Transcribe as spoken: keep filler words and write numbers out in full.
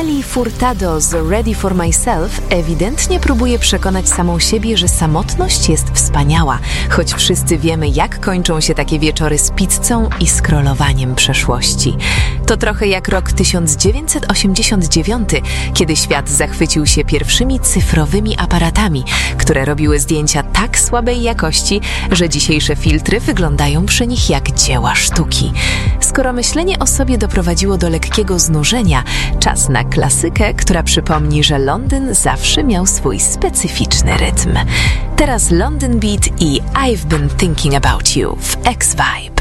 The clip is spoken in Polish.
Nelly Furtado z Ready for Myself ewidentnie próbuje przekonać samą siebie, że samotność jest wspaniała, choć wszyscy wiemy, jak kończą się takie wieczory z pizzą i scrollowaniem przeszłości. To trochę jak rok tysiąc dziewięćset osiemdziesiąty dziewiąty, kiedy świat zachwycił się pierwszymi cyfrowymi aparatami, które robiły zdjęcia tak słabej jakości, że dzisiejsze filtry wyglądają przy nich jak dzieła sztuki. Skoro myślenie o sobie doprowadziło do lekkiego znużenia, czas na klasykę, która przypomni, że Londyn zawsze miał swój specyficzny rytm. Teraz London Beat i I've Been Thinking About You w X-Vibe.